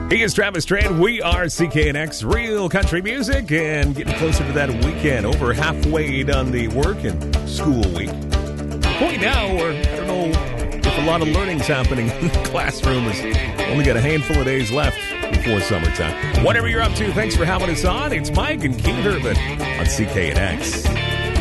He is Travis Strand. We are CKNX Real Country Music, and getting closer to that weekend. Over halfway done the work and school week. Point now where I don't know if a lot of learning's happening in the classroom. Is only got a handful of days left before summertime. Whatever you're up to, thanks for having us on. It's Mike and Keith Urban on CKNX.